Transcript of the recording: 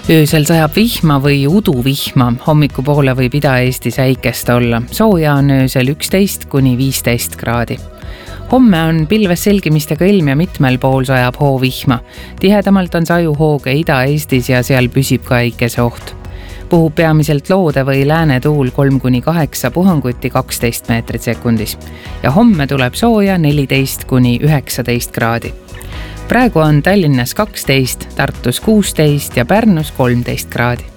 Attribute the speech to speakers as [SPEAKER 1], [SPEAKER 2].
[SPEAKER 1] Öösel sajab vihma või uduvihma, hommikupoole võib Ida-Eestis äikest olla. Sooja on öösel 11 kuni 15 kraadi. Homme on pilves selgimistega ilm ja mitmel pool sajab hoovihma. Tihedamalt on sajuhooge Ida-Eestis ja seal püsib ka äikese oht. Puhub peamiselt loode või läänetuul 3 kuni 8, puhanguti 12 meetrit sekundis. Ja homme tuleb sooja 14 kuni 19 kraadi. Praegu on Tallinnas 12, Tartus 16 ja Pärnus 13 kraadi.